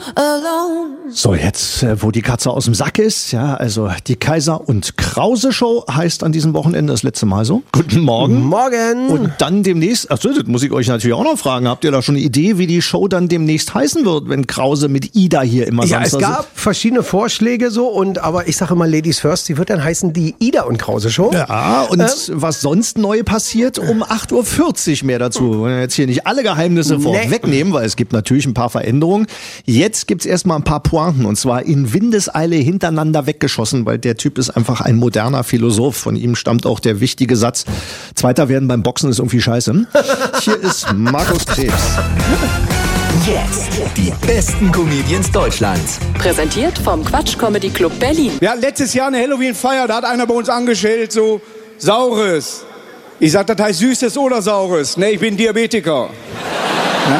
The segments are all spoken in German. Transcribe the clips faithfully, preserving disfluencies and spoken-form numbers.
alone. So, jetzt, äh, wo die Katze aus dem Sack ist, ja, also die Kaiser und Krause Show heißt an diesem Wochenende das letzte Mal so. Guten Morgen. Morgen. Und dann demnächst, achso, das muss ich euch natürlich auch noch fragen, habt ihr da schon eine Idee, wie die Show dann demnächst heißen wird, wenn Krause mit Ida hier immer Ja, Samstag es gab sind? verschiedene Vorschläge so, und aber ich sage immer Ladies First, sie wird dann heißen die Ida und Krause Show. Ja, und Ähm. was sonst neu passiert, um acht Uhr vierzig mehr dazu. Wir wollen jetzt hier nicht alle Geheimnisse Nee. vorwegnehmen, weil es gibt natürlich ein paar Veränderungen. Jetzt gibt's erstmal ein paar Pointen, und zwar in Windeseile hintereinander weggeschossen, weil der Typ ist einfach ein moderner Philosoph. Von ihm stammt auch der wichtige Satz, Zweiter werden beim Boxen ist irgendwie scheiße. Hier ist Markus Krebs. Jetzt die besten Comedians Deutschlands. Präsentiert vom Quatsch Comedy Club Berlin. Wir hatten letztes Jahr eine Halloween-Feier, da hat einer bei uns angestellt, so, Saures. Ich sag, das heißt Süßes oder Saures. Ne, ich bin Diabetiker. Ja?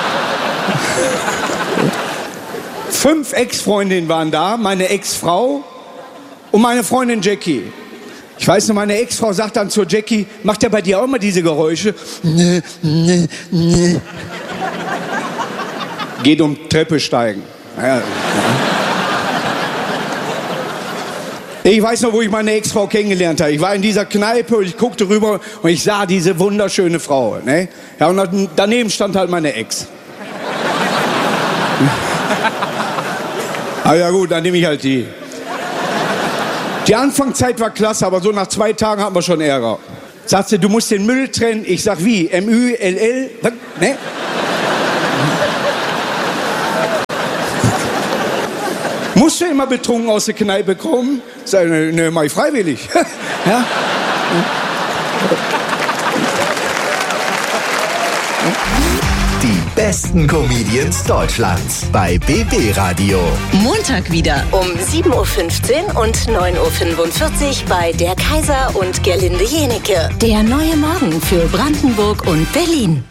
Fünf Ex-Freundinnen waren da, meine Ex-Frau und meine Freundin Jackie. Ich weiß noch, meine Ex-Frau sagt dann zur Jackie, macht der bei dir auch immer diese Geräusche? Nee, nee, nee. Geht um Treppe steigen. Ja, ja. Ich weiß noch, wo ich meine Ex-Frau kennengelernt habe. Ich war in dieser Kneipe und ich guckte rüber und ich sah diese wunderschöne Frau. Ne? Ja, und daneben stand halt meine Ex. Aber ja gut, dann nehme ich halt die. Die Anfangszeit war klasse, aber so nach zwei Tagen hatten wir schon Ärger. Sagt sie, du musst den Müll trennen. Ich sag, wie? M Ü L L? Was? Ne? Musst du immer betrunken aus der Kneipe kommen? Sag, ne, ne, mach ich freiwillig. Ja? Die besten Comedians Deutschlands bei B B Radio. Montag wieder Um sieben Uhr fünfzehn und neun Uhr fünfundvierzig bei der Kaiser und Gerlinde Jenecke. der neue Morgen für Brandenburg und Berlin.